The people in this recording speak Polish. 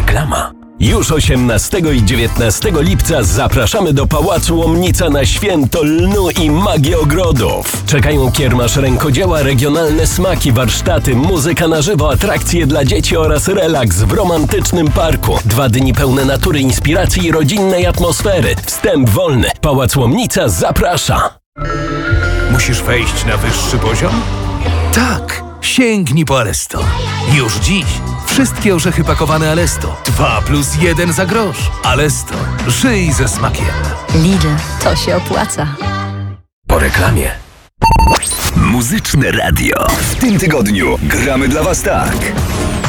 Reklama. Już 18 i 19 lipca zapraszamy do Pałacu Łomnica na święto lnu i magię ogrodów. Czekają kiermasz rękodzieła, regionalne smaki, warsztaty, muzyka na żywo, atrakcje dla dzieci oraz relaks w romantycznym parku. 2 dni pełne natury, inspiracji i rodzinnej atmosfery. Wstęp wolny. Pałac Łomnica zaprasza. Musisz wejść na wyższy poziom? Tak! Sięgnij po Alesto. Już dziś wszystkie orzechy pakowane Alesto. 2+1 za grosz. Alesto. Żyj ze smakiem. Lidl, to się opłaca. Po reklamie. Muzyczne radio. W tym tygodniu gramy dla Was tak.